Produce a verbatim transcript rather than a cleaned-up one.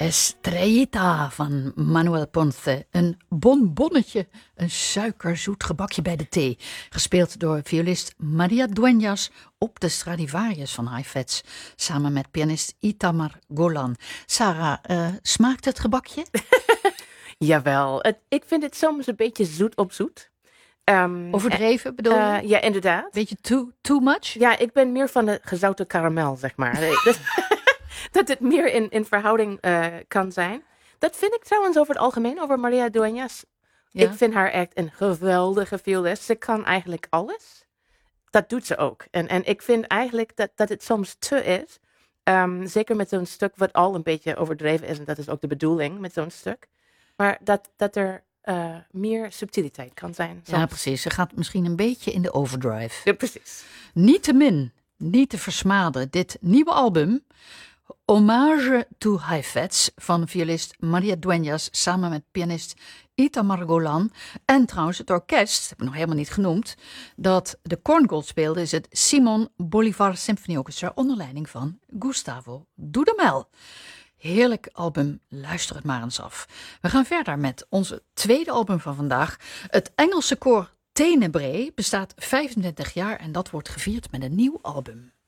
Estrellita van Manuel Ponce. Een bonbonnetje, een suikerzoet gebakje bij de thee. Gespeeld door violist Maria Dueñas op de Stradivarius van Heifetz. Samen met pianist Itamar Golan. Sarah, uh, smaakt het gebakje? Jawel, het, ik vind het soms een beetje zoet op zoet. Um, Overdreven bedoel je? Uh, ja, inderdaad. Beetje too, too much? Ja, ik ben meer van de gezouten karamel, zeg maar. dat, dat het meer in, in verhouding uh, kan zijn. Dat vind ik trouwens over het algemeen, over Maria Dueñas. Ja? Ik vind haar echt een geweldige violist. Ze kan eigenlijk alles. Dat doet ze ook. En, en ik vind eigenlijk dat, dat het soms te is. Um, zeker met zo'n stuk wat al een beetje overdreven is. En dat is ook de bedoeling met zo'n stuk. Maar dat, dat er uh, meer subtiliteit kan zijn. Soms. Ja, precies. Ze gaat misschien een beetje in de overdrive. Ja, precies. Niettemin, niet te versmaden, dit nieuwe album, Hommage to Heifetz, van violist Maria Dueñas samen met pianist Itamar Golan. En trouwens het orkest, dat heb ik nog helemaal niet genoemd, dat de Korngold speelde, is het Simon Bolivar Symphony Orchestra onder leiding van Gustavo Dudamel. Heerlijk album, luister het maar eens af. We gaan verder met onze tweede album van vandaag. Het Engelse koor Tenebrae bestaat vijfentwintig jaar en dat wordt gevierd met een nieuw album.